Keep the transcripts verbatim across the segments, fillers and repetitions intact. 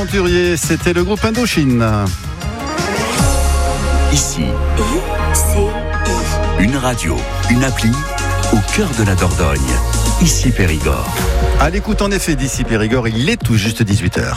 aventuriers, c'était le groupe Indochine. Ici, une radio, une appli au cœur de la Dordogne. Ici Périgord. À l'écoute en effet d'ici Périgord, il est tout juste dix-huit heures.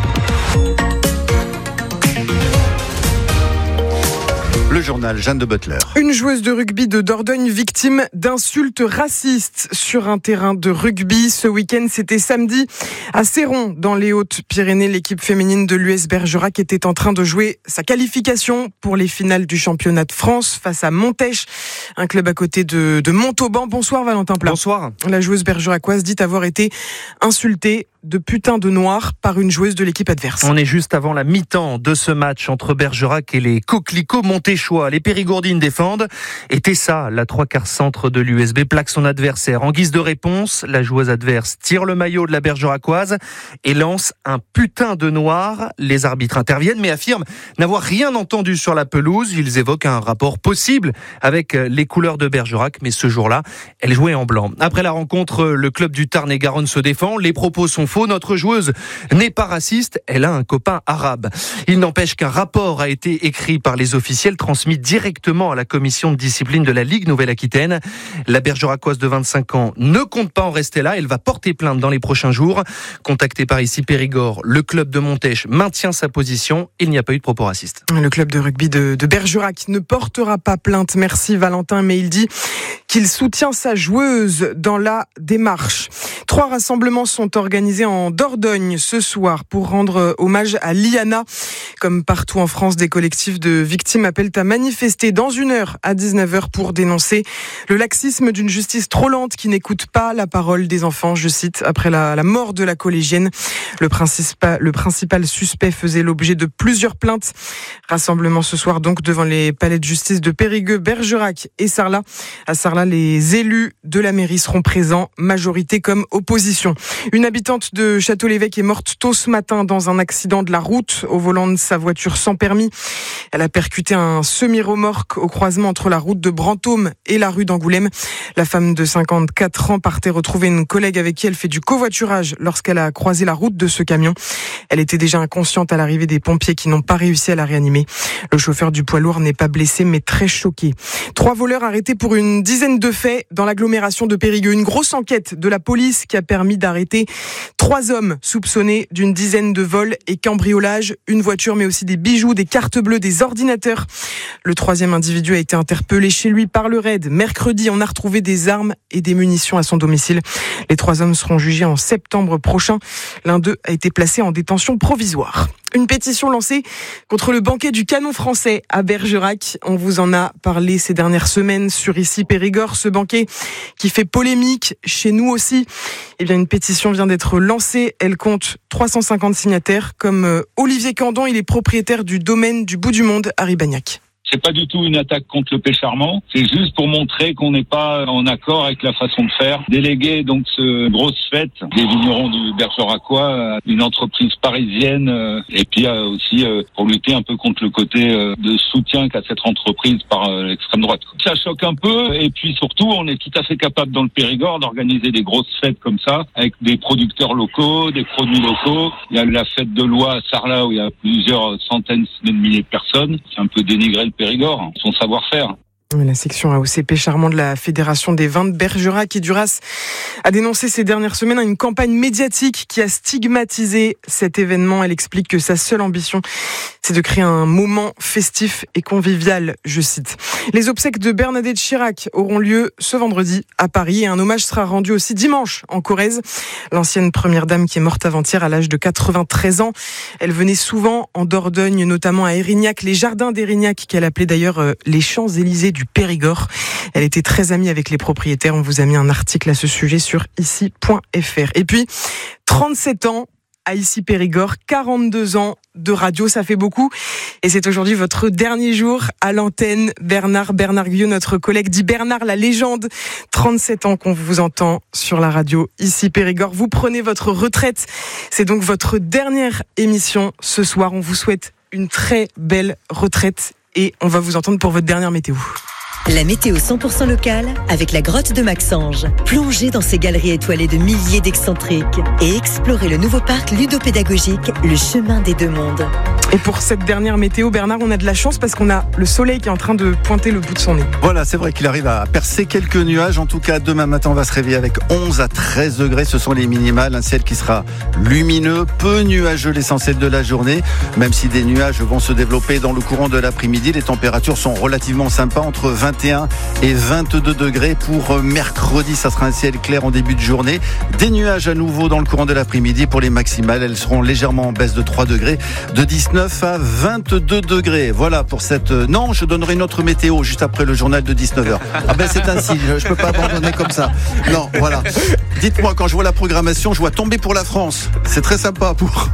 Le journal, Jeanne de Butler. Une joueuse de rugby de Dordogne victime d'insultes racistes sur un terrain de rugby. Ce week-end, c'était samedi à Céron, dans les Hautes-Pyrénées. L'équipe féminine de l'U S Bergerac était en train de jouer sa qualification pour les finales du championnat de France face à Montèche, un club à côté de, de Montauban. Bonsoir Valentin Plat. Bonsoir. La joueuse bergeracoise dit avoir été insultée de putain de noir par une joueuse de l'équipe adverse. On est juste avant la mi-temps de ce match entre Bergerac et les Coquelicots montéchois. Les Périgourdines défendent et Tessa, la trois quarts centre de l'U S B, plaque son adversaire. En guise de réponse, la joueuse adverse tire le maillot de la Bergeracoise et lance un putain de noir. Les arbitres interviennent mais affirment n'avoir rien entendu sur la pelouse. Ils évoquent un rapport possible avec les couleurs de Bergerac, mais ce jour-là, elle jouait en blanc. Après la rencontre, le club du Tarn-et-Garonne se défend. Les propos sont faux. Notre joueuse n'est pas raciste, elle a un copain arabe. Il n'empêche qu'un rapport a été écrit par les officiels, transmis directement à la commission de discipline de la Ligue Nouvelle-Aquitaine. La Bergeracoise de vingt-cinq ans ne compte pas en rester là, elle va porter plainte dans les prochains jours. Contacté par ici Périgord, le club de Montèche maintient sa position, il n'y a pas eu de propos racistes. Le club de rugby de, de Bergerac ne portera pas plainte, merci Valentin, mais il dit qu'il soutient sa joueuse dans la démarche. Trois rassemblements sont organisés en Dordogne ce soir pour rendre hommage à Liana. Comme partout en France, des collectifs de victimes appellent à manifester dans une heure à dix-neuf heures pour dénoncer le laxisme d'une justice trop lente qui n'écoute pas la parole des enfants. Je cite, après la, la mort de la collégienne, le principal, le principal suspect faisait l'objet de plusieurs plaintes. Rassemblement ce soir donc devant les palais de justice de Périgueux, Bergerac et Sarlat. À Sarlat, les élus de la mairie seront présents, majorité comme opposition. Une habitante de Château-l'Évêque est morte tôt ce matin dans un accident de la route au volant de sa voiture sans permis. Elle a percuté un semi-remorque au croisement entre la route de Brantôme et la rue d'Angoulême. La femme de cinquante-quatre ans partait retrouver une collègue avec qui elle fait du covoiturage lorsqu'elle a croisé la route de ce camion. Elle était déjà inconsciente à l'arrivée des pompiers qui n'ont pas réussi à la réanimer. Le chauffeur du poids lourd n'est pas blessé mais très choqué. Trois voleurs arrêtés pour une dizaine de faits dans l'agglomération de Périgueux. Une grosse enquête de la police qui a permis d'arrêter trois hommes soupçonnés d'une dizaine de vols et cambriolages, une voiture mais aussi des bijoux, des cartes bleues, des ordinateurs. Le troisième individu a été interpellé chez lui par le raid. Mercredi, on a retrouvé des armes et des munitions à son domicile. Les trois hommes seront jugés en septembre prochain. L'un d'eux a été placé en détention provisoire. Une pétition lancée contre le banquet du canon français à Bergerac. On vous en a parlé ces dernières semaines sur Ici Périgord. Ce banquet qui fait polémique chez nous aussi. Eh bien, une pétition vient d'être lancée. Elle compte trois cent cinquante signataires. Comme Olivier Candon, il est propriétaire du domaine du Bout du Monde à Ribagnac. C'est pas du tout une attaque contre le pêche charmant, c'est juste pour montrer qu'on n'est pas en accord avec la façon de faire. Déléguer donc ce grosse fête des vignerons du Bergeracois à une entreprise parisienne euh, et puis euh, aussi euh, pour lutter un peu contre le côté euh, de soutien qu'a cette entreprise par euh, l'extrême droite. Ça choque un peu et puis surtout on est tout à fait capable dans le Périgord d'organiser des grosses fêtes comme ça avec des producteurs locaux, des produits locaux. Il y a la fête de Loie à Sarlat où il y a plusieurs centaines de milliers de personnes. C'est un peu dénigré le Périgord, son savoir-faire. La section A O C P Charmant de la Fédération des vins de Bergerac et Duras a dénoncé ces dernières semaines une campagne médiatique qui a stigmatisé cet événement. Elle explique que sa seule ambition, c'est de créer un moment festif et convivial, je cite. Les obsèques de Bernadette Chirac auront lieu ce vendredi à Paris et un hommage sera rendu aussi dimanche en Corrèze. L'ancienne première dame qui est morte avant-hier à l'âge de quatre-vingt-treize ans. Elle venait souvent en Dordogne, notamment à Érignac, les jardins d'Érignac, qu'elle appelait d'ailleurs euh, les Champs-Élysées du Périgord. Elle était très amie avec les propriétaires. On vous a mis un article à ce sujet sur ici point f r. Et puis, trente-sept ans à Ici Périgord, quarante-deux ans de radio, ça fait beaucoup. Et c'est aujourd'hui votre dernier jour à l'antenne. Bernard, Bernard Guyot, notre collègue, dit Bernard la légende. trente-sept ans qu'on vous entend sur la radio Ici Périgord. Vous prenez votre retraite. C'est donc votre dernière émission ce soir. On vous souhaite une très belle retraite et on va vous entendre pour votre dernière météo. La météo cent pour cent locale avec la grotte de Maxange. Plongez dans ces galeries étoilées de milliers d'excentriques et explorez le nouveau parc ludopédagogique, le chemin des deux mondes. Et pour cette dernière météo, Bernard, on a de la chance parce qu'on a le soleil qui est en train de pointer le bout de son nez. Voilà, c'est vrai qu'il arrive à percer quelques nuages. En tout cas, demain matin, on va se réveiller avec onze à treize degrés. Ce sont les minimales. Un ciel qui sera lumineux, peu nuageux l'essentiel de la journée. Même si des nuages vont se développer dans le courant de l'après-midi, les températures sont relativement sympas, entre vingt et un et vingt-deux degrés. Pour mercredi, ça sera un ciel clair en début de journée. Des nuages à nouveau dans le courant de l'après-midi. Pour les maximales, elles seront légèrement en baisse de trois degrés, de dix-neuf à vingt-deux degrés. Voilà pour cette... Non, je donnerai une autre météo juste après le journal de dix-neuf heures. Ah ben c'est ainsi, je ne peux pas abandonner comme ça. Non, voilà. Dites-moi, quand je vois la programmation, je vois tomber pour la France. C'est très sympa pour...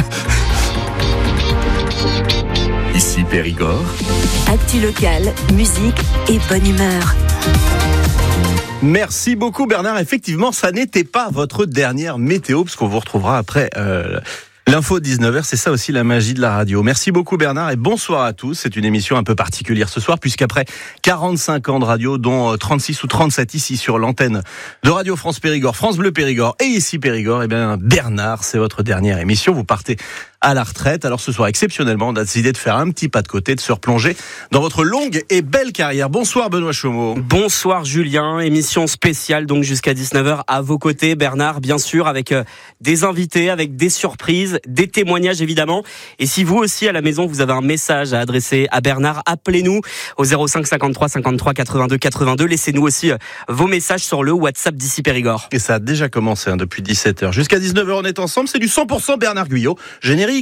Ici Périgord. Actu locale, musique et bonne humeur. Merci beaucoup Bernard. Effectivement, ça n'était pas votre dernière météo, parce qu'on vous retrouvera après... Euh... L'info de dix-neuf heures, c'est ça aussi la magie de la radio. Merci beaucoup Bernard et bonsoir à tous. C'est une émission un peu particulière ce soir puisqu'après quarante-cinq ans de radio, dont trente-six ou trente-sept ici sur l'antenne de Radio France Périgord, France Bleu Périgord et ici Périgord, eh bien Bernard, c'est votre dernière émission. Vous partez à la retraite. Alors ce soir, exceptionnellement, on a décidé de faire un petit pas de côté, de se replonger dans votre longue et belle carrière. Bonsoir Benoît Chomeau. Bonsoir Julien, émission spéciale donc jusqu'à dix-neuf heures à vos côtés Bernard, bien sûr, avec euh, des invités, avec des surprises, des témoignages évidemment. Et si vous aussi à la maison vous avez un message à adresser à Bernard, appelez-nous au zéro cinq cinquante-trois cinquante-trois quatre-vingt-deux quatre-vingt-deux. Laissez-nous aussi euh, vos messages sur le WhatsApp d'ici Périgord. Et ça a déjà commencé hein, depuis dix-sept heures. Jusqu'à dix-neuf heures on est ensemble, c'est du cent pour cent Bernard Guyot. Générique.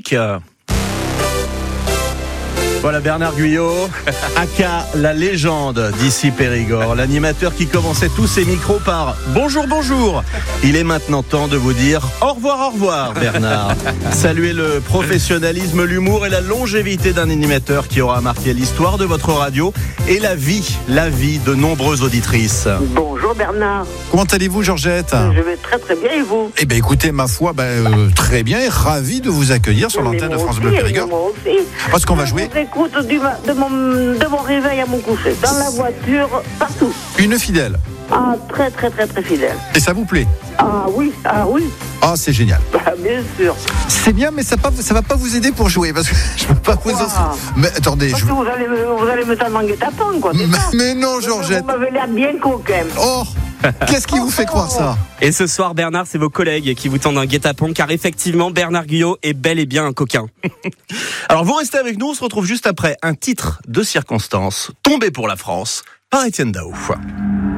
Voilà Bernard Guyot, aka la légende d'ici Périgord, l'animateur qui commençait tous ses micros par bonjour bonjour. Il est maintenant temps de vous dire au revoir au revoir Bernard. Saluez le professionnalisme, l'humour et la longévité d'un animateur qui aura marqué l'histoire de votre radio et la vie, la vie de nombreuses auditrices. Bonjour Bernard. Comment allez-vous Georgette ? Je vais très très bien et vous ? Eh bien écoutez, ma foi, ben, euh, très bien et ravi de vous accueillir sur l'antenne de France Bleu Périgord. Moi aussi. Parce qu'on va jouer. Je vous écoute du, de, mon, de mon réveil à mon coucher, dans la voiture, partout. Une fidèle. Ah, très très très très fidèle. Et ça vous plaît ? Ah oui, ah oui. Ah, c'est génial. Bah, bien sûr. C'est bien, mais ça ne va pas vous aider pour jouer, parce que je ne peux pas vous... Ah. Mais attendez, Parce je... que vous allez, vous allez me tendre en guet-apens, quoi. Mais, mais non, Georgette. Vous m'avez l'air bien coquin. Oh, qu'est-ce qui vous fait croire ça ? Et ce soir Bernard, c'est vos collègues qui vous tendent un guet-apens car effectivement Bernard Guyot est bel et bien un coquin. Alors vous restez avec nous, on se retrouve juste après un titre de circonstance, Tombé pour la France, par Étienne Daou.